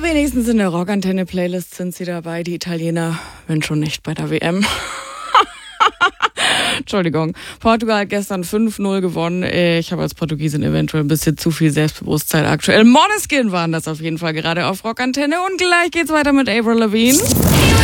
wenigstens in der Rockantenne-Playlist sind sie dabei, die Italiener, wenn schon nicht bei der WM. Entschuldigung. Portugal hat gestern 5-0 gewonnen. Ich habe als Portugiesin eventuell ein bisschen zu viel Selbstbewusstsein aktuell. Måneskin waren das auf jeden Fall gerade auf Rockantenne. Und gleich geht's weiter mit Avril Lavigne.